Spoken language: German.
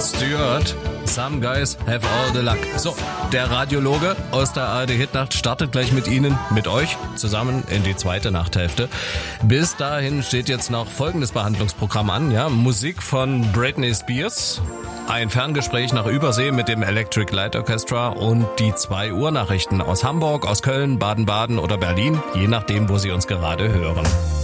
Stewart. Some guys have all the luck. So, der Radiologe aus der ARD Hitnacht startet gleich mit Ihnen, mit euch, zusammen in die zweite Nachthälfte. Bis dahin steht jetzt noch folgendes Behandlungsprogramm an, ja. Musik von Britney Spears, ein Ferngespräch nach Übersee mit dem Electric Light Orchestra und die 2 Uhr Nachrichten aus Hamburg, aus Köln, Baden-Baden oder Berlin, je nachdem, wo Sie uns gerade hören.